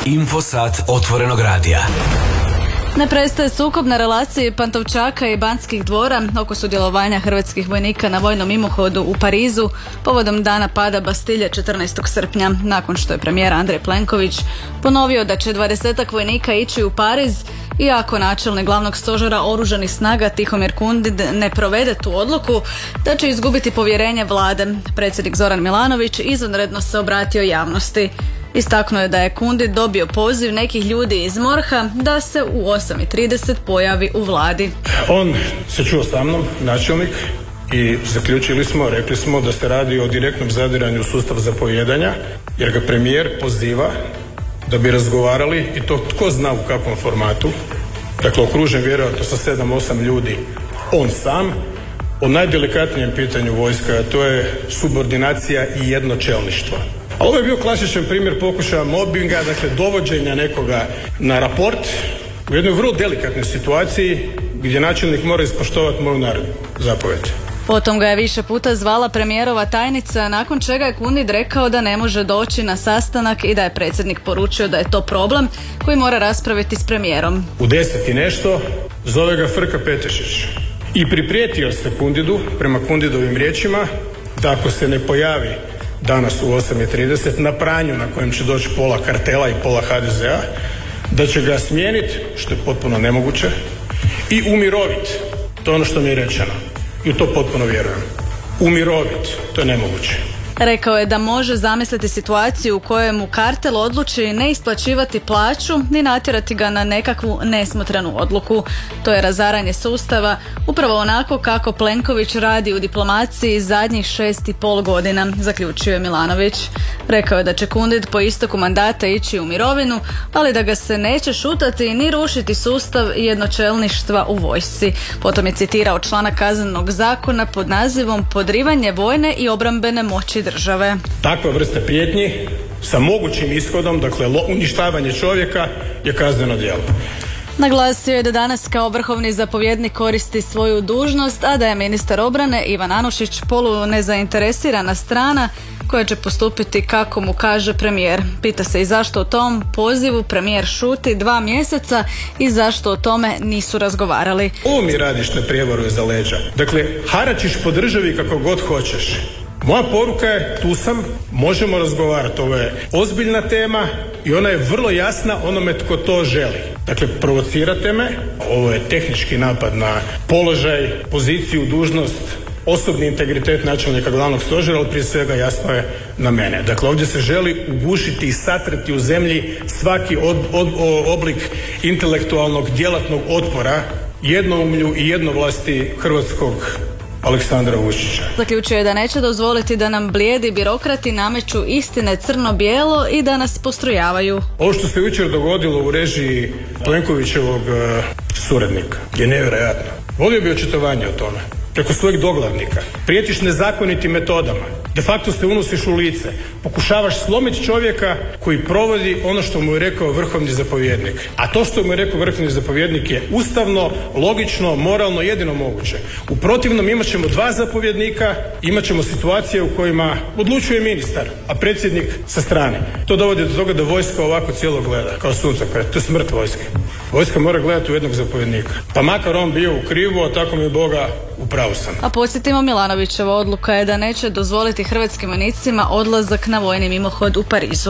Infosat otvorenog radija. Ne prestaje sukob na relaciji Pantovčaka i Banskih dvora oko sudjelovanja hrvatskih vojnika na vojnom mimohodu u Parizu povodom dana pada Bastilje 14. srpnja, nakon što je premijer Andrej Plenković ponovio da će 20-ak vojnika ići u Pariz i ako načelnik glavnog stožera oružanih snaga Tihomir Kundid ne provede tu odluku, da će izgubiti povjerenje vlade. Predsjednik Zoran Milanović izvanredno se obratio javnosti. Istaknuo je da je Kundid dobio poziv nekih ljudi iz MORH-a da se u 8:30 pojavi u vladi. On se čuo sa mnom, načelnik, i rekli smo da se radi o direktnom zadiranju u sustav zapovijedanja, jer ga premijer poziva da bi razgovarali, i to tko zna u kakvom formatu, dakle okružen vjerojatno sa 7-8 ljudi, on sam, o najdelikatnijem pitanju vojska, a to je subordinacija i jednočelništvo. A ovo je bio klasičan primjer pokušaja mobinga, dakle dovođenja nekoga na raport u jednoj vrlo delikatnoj situaciji gdje načelnik mora ispoštovati moju naredbu, zapovjed. Potom ga je više puta zvala premijerova tajnica, nakon čega je Kundid rekao da ne može doći na sastanak i da je predsjednik poručio da je to problem koji mora raspraviti s premijerom. U 10 i nešto zove ga Frka Petešić i priprijetio se Kundidu, prema Kundidovim riječima, da ako se ne pojavi danas u 8:30 na pranju na kojem će doći pola kartela i pola HDZ-a, da će ga smijeniti, što je potpuno nemoguće, i umiroviti. To je ono što mi je rečeno. I u to potpuno vjerujem. Umiroviti, to je nemoguće. Rekao je da može zamisliti situaciju u kojoj mu kartel odluči ne isplaćivati plaću ni natjerati ga na nekakvu nesmotrenu odluku. To je razaranje sustava, upravo onako kako Plenković radi u diplomaciji zadnjih 6,5 godina, zaključio je Milanović. Rekao je da će Kundid po isteku mandata ići u mirovinu, ali da ga se neće šutati ni rušiti sustav jednočelništva u vojsci. Potom je citirao članak Kaznenog zakona pod nazivom Podrivanje vojne i obrambene moći države. Takva vrsta prijetnji sa mogućim ishodom, dakle uništavanje čovjeka, je kazneno djelo. Naglasio je da danas kao vrhovni zapovjednik koristi svoju dužnost, a da je ministar obrane Ivan Anušić nezainteresirana strana koja će postupiti kako mu kaže premijer. Pita se i zašto o tom pozivu premijer šuti 2 mjeseca i zašto o tome nisu razgovarali. Ovo mi radiš na prijevaru iza leđa. Dakle, haračiš po državi kako god hoćeš. Moja poruka je, tu sam, možemo razgovarati. Ovo je ozbiljna tema i ona je vrlo jasna onome tko to želi. Dakle, provocirate me, ovo je tehnički napad na položaj, poziciju, dužnost, osobni integritet načelnika glavnog stožera, ali prije svega jasno je na mene. Dakle, ovdje se želi ugušiti i satrati u zemlji svaki oblik intelektualnog djelatnog otpora jednoumlju i jednovlasti hrvatskog Aleksandra Vučića. Zaključuje da neće dozvoliti da nam blijedi birokrati nameću istine crno-bijelo i da nas postrojavaju. Ovo što se jučer dogodilo u režiji Plenkovićevog suradnika je nevjerojatno. Volio bi očitovanje o tome. Preko svojih doglavnika. Prijetiš nezakonitim metodama. De facto se unosiš u lice. Pokušavaš slomiti čovjeka koji provodi ono što mu je rekao vrhovni zapovjednik. A to što mu je rekao vrhovni zapovjednik je ustavno, logično, moralno, jedino moguće. U protivnom imat ćemo 2 zapovjednika, imat ćemo situacije u kojima odlučuje ministar, a predsjednik sa strane. To dovodi do toga da vojska ovako cijelo gleda, kao suncokret. To je smrt vojske. Vojska mora gledati u jednog zapovjednika. Pa makar on bio u krivu, a tako mi Boga u pravu sam. A podsjetimo, Milanovićeva odluka je da neće dozvoliti hrvatskim vojnicima odlazak na vojni mimohod u Parizu.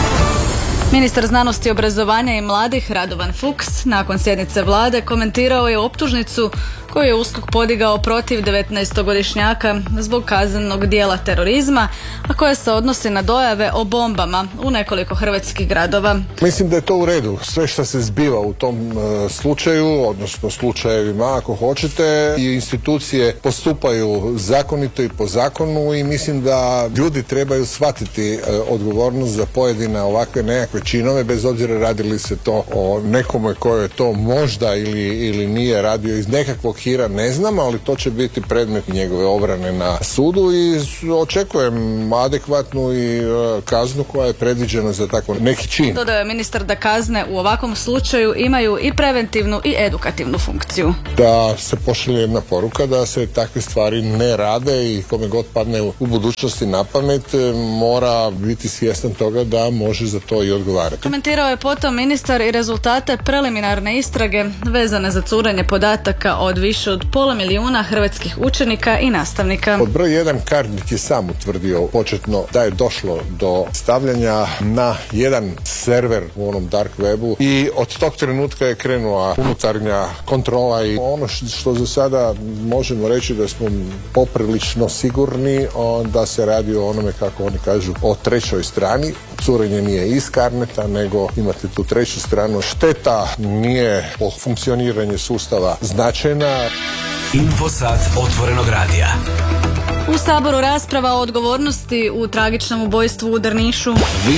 Ministar znanosti, obrazovanja i mladih Radovan Fuchs nakon sjednice vlade komentirao je optužnicu koju je USKOK podigao protiv 19-godišnjaka zbog kaznenog dijela terorizma, a koja se odnosi na dojave o bombama u nekoliko hrvatskih gradova. Mislim da je to u redu. Sve što se zbiva u tom slučaju, odnosno slučajevima ako hoćete, i institucije postupaju zakonito i po zakonu i mislim da ljudi trebaju shvatiti odgovornost za pojedine ovakve nekakve činove, bez obzira radili se to o nekome koje je to možda ili nije radio iz nekakvog blokira, ne znam, ali to će biti predmet njegove obrane na sudu i očekujem adekvatnu i kaznu koja je predviđena za tako neki čin. Dodao je ministar da kazne u ovakvom slučaju imaju i preventivnu i edukativnu funkciju. Da se pošalje jedna poruka da se takve stvari ne rade i kome god padne u budućnosti na pamet mora biti svjestan toga da može za to i odgovarati. Komentirao je potom ministar i rezultate preliminarne istrage vezane za curenje podataka od više od 500.000 hrvatskih učenika i nastavnika. Pod broj 1 Carnegie je sam utvrdio početno da je došlo do stavljanja na jedan server u onom dark webu i od tog trenutka je krenula unutarnja kontrola i ono što za sada možemo reći da smo poprilično sigurni da se radi o onome, kako oni kažu, o trećoj strani. Curenje nije iz Carneta, nego imate tu treću stranu. Šteta nije po funkcioniranju sustava značajna. Infosat otvorenog radija. U Saboru rasprava o odgovornosti u tragičnom ubojstvu u Drnišu.